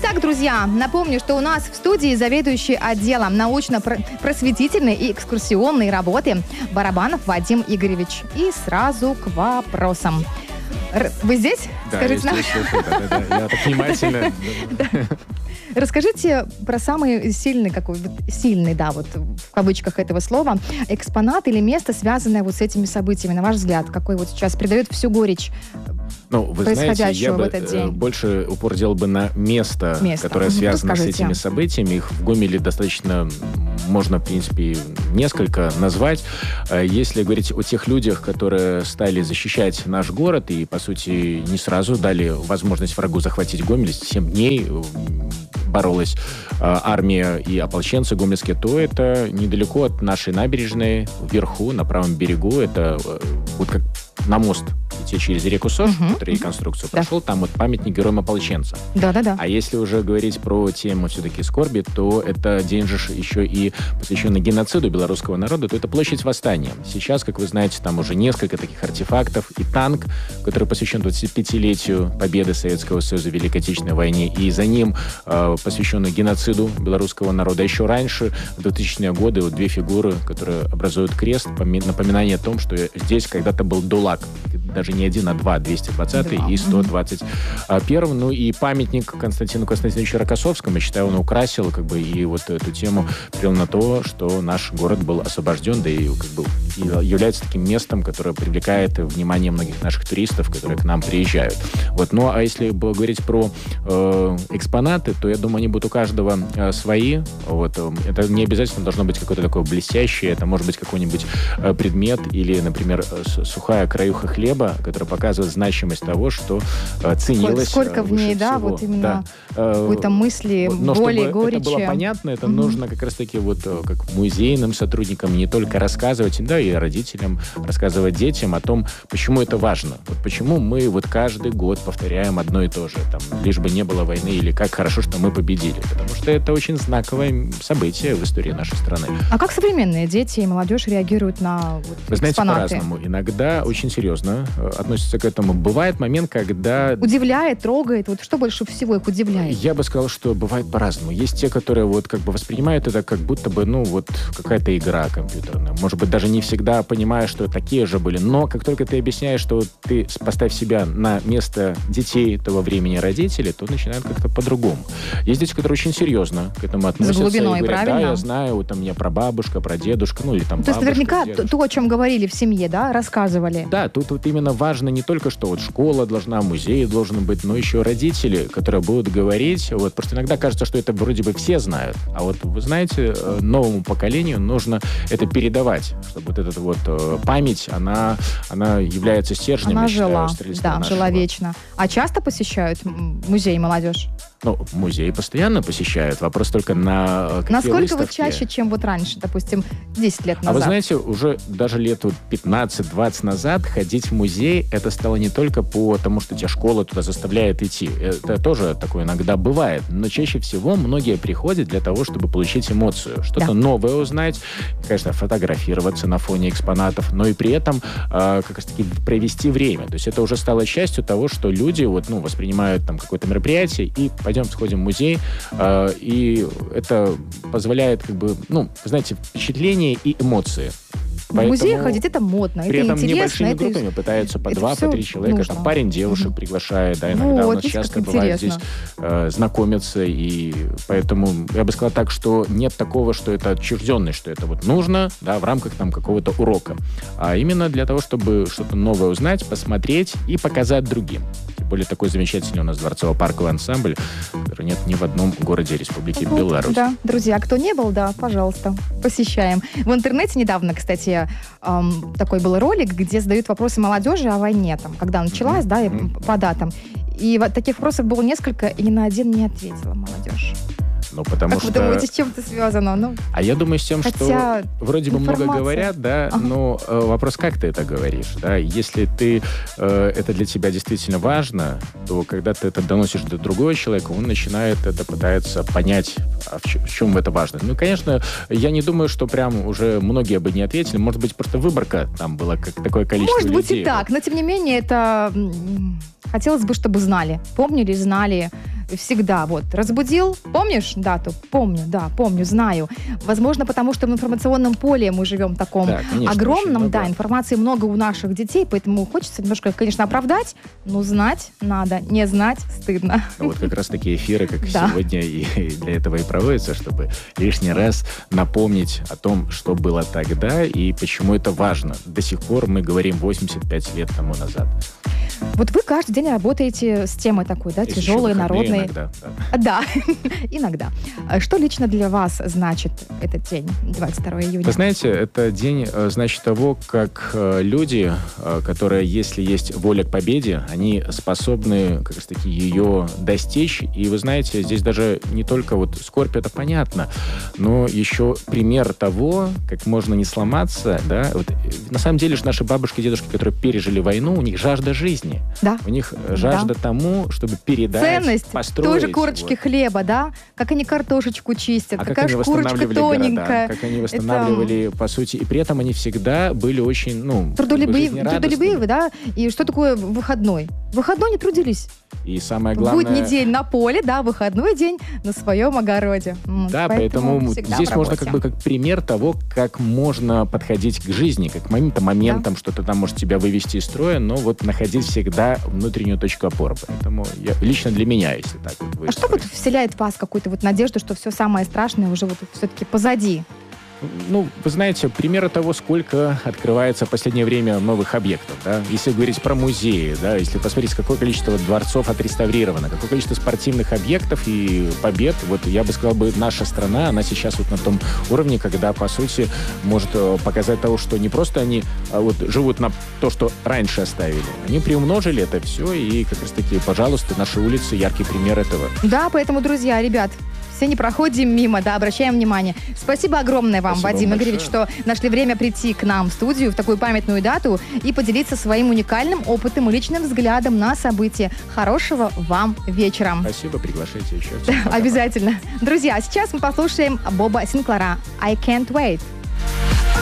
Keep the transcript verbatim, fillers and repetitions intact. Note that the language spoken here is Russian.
Итак, друзья, напомню, что у нас в студии заведующий отделом научно-просветительной и экскурсионной работы Барабанов Вадим Игоревич. И сразу к вопросам. Вы здесь? Да, Скажите я нам. здесь слушаю, да, да, да. Я так внимательно. Расскажите про самый сильный, какой сильный, да, вот в кавычках этого слова, экспонат или место, связанное вот с этими событиями, на ваш взгляд, какой вот сейчас придает всю горечь Ну, вы знаете, я происходящего в бы этот э, день? больше упор делал бы на место, Место. которое Мгм. связано с Расскажите. этими событиями. Их в Гомеле достаточно, можно, в принципе, несколько назвать. Э, Если говорить о тех людях, которые стали защищать наш город и, по сути, не сразу дали возможность врагу захватить Гомель, семь дней э, боролась э, армия и ополченцы гомельские, то это недалеко от нашей набережной, вверху, на правом берегу. Это э, вот как на мост идти через реку Сош, Мгм. который реконструкцию Да. прошел, там вот памятник героям-ополченцам. Да-да-да. А если уже говорить про тему все-таки скорби, то это день же еще и посвященный геноциду белорусского народа, то это площадь Восстания. Сейчас, как вы знаете, там уже несколько таких артефактов и танк, который посвящен двадцатипятилетию победы Советского Союза в Великой Отечественной войне, и за ним э, посвященный геноциду белорусского народа. Еще раньше, в двухтысячные годы, вот две фигуры, которые образуют крест, поми- напоминание о том, что здесь когда-то был ДУЛАК. Даже не один, а два, двести двадцатый Два. и сто двадцать первый. Ну и памятник Константину Константиновичу Рокоссовскому, я считаю, он украсил как бы и вот эту тему, привел на то, что наш город был освобожден, да и как бы и является таким местом, которое привлекает внимание многих наших туристов, которые к нам приезжают. Вот. Ну а если говорить про э, экспонаты, то я думаю, они будут у каждого э, свои. Вот. Это не обязательно должно быть какое-то такое блестящее, это может быть какой-нибудь э, предмет или, например, с- сухая краюха хлеба, которая показывает значимость того, что э, ценилось. Сколько э, в ней, выше да, всего. вот именно Да. Э, какой-то мысли, вот, но боли, чтобы горечи. это было понятно, это Мгм. нужно как раз-таки вот э, как музейным сотрудникам не только рассказывать, да, и родителям, рассказывать детям о том, почему это важно. Вот почему мы вот каждый год повторяем одно и то же, там, лишь бы не было войны, или как хорошо, что мы победили. Потому что это очень знаковое событие в истории нашей страны. А как современные дети и молодежь реагируют на вот Вы знаете, экспонаты? по-разному. Иногда очень серьезно э, относятся к этому. Бывает момент, когда... Удивляет, трогает. Вот что больше всего их удивляет? Я бы сказал, что бывает по-разному. Есть те, которые вот как бы воспринимают это как будто бы, ну, вот какая-то игра компьютерная. Может быть, даже не всегда понимая, что такие же были. Но как только ты объясняешь, что ты поставь себя на место детей того времени, родителей, то начинают как-то по-другому. Есть дети, которые очень серьезно к этому относятся. глубиной, и говорят, правильно? да, я знаю, вот там у меня прабабушка, прадедушка, ну, или там То есть бабушка, наверняка дедушка. то, о чем говорили в семье, да, рассказывали. Да, тут вот именно важно не только, что вот школа должна, музей должен быть, но еще родители, которые будут говорить. Вот, просто иногда кажется, что это вроде бы все знают. А вот, вы знаете, э, новому поколению нужно это передавать, чтобы вот эта вот э, память, она, она является стержнем, Она я считаю, жила, строительства да, нашего. жила вечно. А часто посещают м, музей молодежь? Ну, музей постоянно посещают. Вопрос только на э, какие Насколько выставки. вот чаще, чем вот раньше, допустим, десять лет А назад? вы знаете, уже даже лет вот пятнадцать-двадцать назад ходить в музей, это стало не только потому, что тебя школа туда заставляет идти. Это тоже такое иногда бывает. Но чаще всего многие приходят для того, чтобы получить эмоцию. Что-то Да. новое узнать, конечно, фотографироваться на фоне экспонатов, но и при этом э, как раз-таки провести время. То есть это уже стало частью того, что люди вот, ну, воспринимают там какое-то мероприятие и пойдем сходим в музей, э, и это позволяет как бы, ну, знаете, впечатление и эмоции. В музей Поэтому ходить это модно, При это этом интересно. небольшими Это... группами пытаются по это два, всё по три человека. нужно. Там парень девушек Мгм. приглашает, да, иногда Вот, у нас видите, часто как бывает интересно. здесь э, знакомиться, и поэтому я бы сказал так, что нет такого, что это отчужденность, что это вот нужно, да, в рамках там какого-то урока, а именно для того, чтобы что-то новое узнать, посмотреть и показать другим. Тем более такой замечательный у нас дворцово-парковый ансамбль, который нет ни в одном городе Республики Вот, Беларусь. да, друзья, кто не был, да, пожалуйста, посещаем. В интернете недавно, кстати, эм, такой был ролик, где задают вопросы молодежи о войне, там, когда началась, да, и Мгм. по датам. И вот таких вопросов было несколько, и ни на один не ответила молодежь. Ну, потому Как что... вы думаете, с чем это связано? Ну, А я думаю, с тем, хотя что вроде бы много информация. говорят, да, Ага. но э, вопрос, как ты это говоришь, да? Если ты, э, это для тебя действительно важно, то когда ты это доносишь до другого человека, он начинает это, пытается понять, а в, ч- в чем это важно. Ну, конечно, я не думаю, что прям уже многие бы не ответили. Может быть, просто выборка там была, как такое количество может быть людей. и так, но тем не менее это м, хотелось бы, чтобы знали, помнили, знали всегда вот разбудил, помнишь дату? Помню, да, помню, знаю. Возможно, потому что в информационном поле мы живем в таком Да, конечно, огромном, да, много. информации много у наших детей, поэтому хочется немножко, конечно, оправдать, но знать надо, не знать стыдно. Ну, вот как раз такие эфиры, как Да. сегодня, и для этого и проводятся, чтобы лишний раз напомнить о том, что было тогда и почему это важно. До сих пор мы говорим восемьдесят пять лет тому назад. Вот вы каждый день работаете с темой такой, да, Есть тяжелой, еще выходные народной. иногда, да. Да, иногда. А Что лично для вас значит этот день, двадцать второго июня? Вы знаете, это день, э, значит, того, как э, люди, э, которые, если есть воля к победе, они способны как раз таки ее достичь. И вы знаете, здесь даже не только вот скорбь, это понятно, но еще пример того, как можно не сломаться, да. Вот, э, на самом деле же наши бабушки и дедушки, которые пережили войну, у них жажда жизни. Да. У них э, жажда тому, чтобы передать, Ценность, построить. тоже корочки вот. хлеба, да? Как они картошечку чистят, А как какая они шкурочка восстанавливали тоненькая. города, как они восстанавливали, по сути, и при этом они всегда были очень, ну, Трудолюбивые, жизнерадостными. трудолюбивые, да? И что такое выходной? Выходной не трудились. И самое главное... Будний день на поле, да, выходной день на своем огороде. М, Да, поэтому всегда здесь в можно работе. как бы как пример того, как можно подходить к жизни, как к каким-то моментам, что-то там может тебя вывести из строя, но вот находить всегда внутреннюю точку опоры. Поэтому я, лично для меня, если так вот А что вот выстроить. вселяет в вас какую-то вот надежду, что все самое страшное уже вот все-таки позади? Ну, вы знаете, примеры того, сколько открывается в последнее время новых объектов, да. Если говорить про музеи, да, если посмотреть, какое количество дворцов отреставрировано, какое количество спортивных объектов и побед, вот я бы сказал, бы, наша страна, она сейчас вот на том уровне, когда, по сути, может э, показать того, что не просто они а вот живут на то, что раньше оставили, они приумножили это все, и как раз-таки, пожалуйста, наши улицы яркий пример этого. Да, поэтому, друзья, ребят, все не проходим мимо, да, обращаем внимание. Спасибо огромное вам, Спасибо Вадим вам Игоревич, что большое. нашли время прийти к нам в студию в такую памятную дату и поделиться своим уникальным опытом и личным взглядом на события. Хорошего вам вечера. Спасибо, приглашайте еще. Всем пока-пока. Обязательно. Друзья, сейчас мы послушаем Боба Синклара «I Can't Wait».